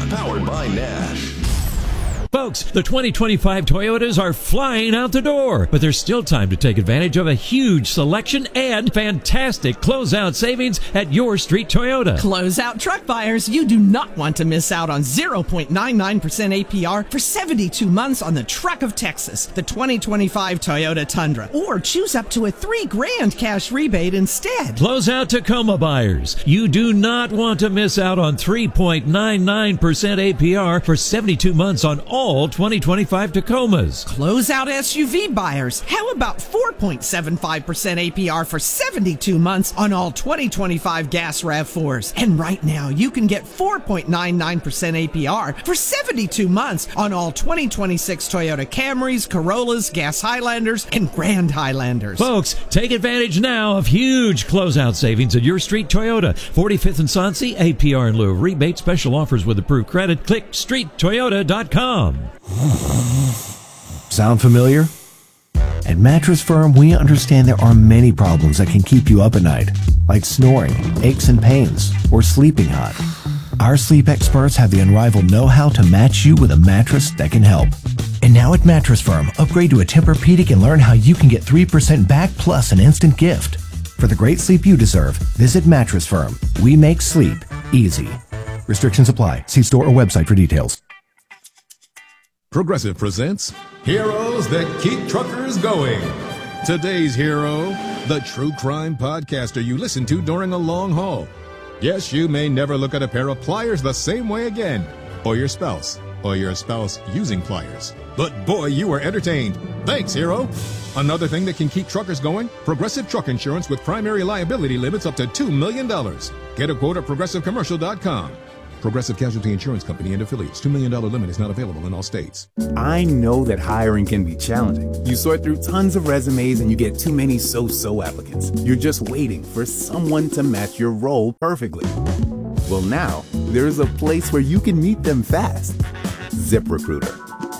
Powered by Nash. Folks, the 2025 Toyotas are flying out the door, but there's still time to take advantage of a huge selection and fantastic closeout savings at Your Street Toyota. Closeout truck buyers, you do not want to miss out on 0.99% APR for 72 months on the truck of Texas, the 2025 Toyota Tundra, or choose up to a $3,000 cash rebate instead. Closeout Tacoma buyers, you do not want to miss out on 3.99% APR for 72 months on all 2025 Tacomas. Closeout SUV buyers, how about 4.75% APR for 72 months on all 2025 gas RAV4s? And right now, you can get 4.99% APR for 72 months on all 2026 Toyota Camrys, Corollas, gas Highlanders, and Grand Highlanders. Folks, take advantage now of huge closeout savings at Your Street Toyota. 45th and Sonse, APR in lieu of rebate, special offers with approved credit. Click streettoyota.com. Sound familiar? At Mattress Firm, we understand there are many problems that can keep you up at night, like snoring, aches and pains, or sleeping hot. Our sleep experts have the unrivaled know-how to match you with a mattress that can help. And now at Mattress Firm, upgrade to a Tempur-Pedic and learn how you can get 3% back plus an instant gift. For the great sleep you deserve, visit Mattress Firm. We make sleep easy. Restrictions apply. See store or website for details. Progressive presents Heroes That Keep Truckers Going. Today's hero, the true crime podcaster you listen to during a long haul. Yes, you may never look at a pair of pliers the same way again, or your spouse using pliers. But boy, you were entertained. Thanks, hero. Another thing that can keep truckers going, Progressive Truck Insurance with primary liability limits up to $2 million. Get a quote at progressivecommercial.com. Progressive Casualty Insurance Company and affiliates. $2 million limit is not available in all states. I know that hiring can be challenging. You sort through tons of resumes and you get too many so-so applicants. You're just waiting for someone to match your role perfectly. Well, now there's a place where you can meet them fast. ZipRecruiter.